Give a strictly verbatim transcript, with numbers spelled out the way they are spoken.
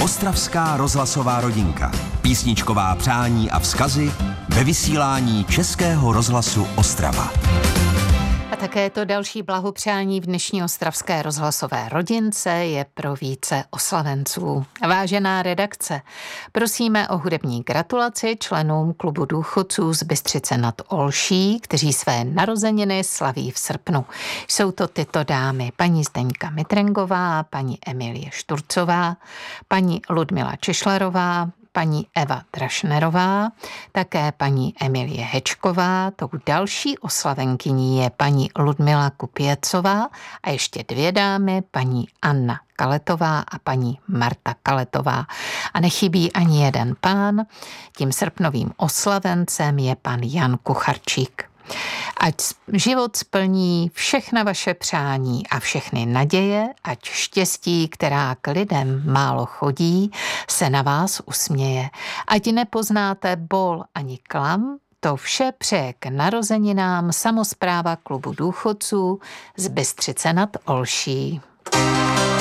Ostravská rozhlasová rodinka. Písničková přání a vzkazy ve vysílání Českého rozhlasu Ostrava. A také to další blahopřání v dnešní ostravské rozhlasové rodince je pro více oslavenců. Vážená redakce, prosíme o hudební gratulaci členům klubu důchodců z Bystřice nad Olší, kteří své narozeniny slaví v srpnu. Jsou to tyto dámy: paní Zdeňka Mitrengová, paní Emilie Šturcová, paní Ludmila Češlerová, paní Eva Drašnerová, také paní Emilie Hečková, tou další oslavenkyní je paní Ludmila Kupěcová a ještě dvě dámy, paní Anna Kaletová a paní Marta Kaletová. A nechybí ani jeden pán, tím srpnovým oslavencem je pan Jan Kucharčík. Ať život splní všechna vaše přání a všechny naděje, ať štěstí, která k lidem málo chodí, se na vás usměje. Ať nepoznáte bol ani klam, to vše přeje k narozeninám samospráva klubu důchodců z Bystřice nad Olší.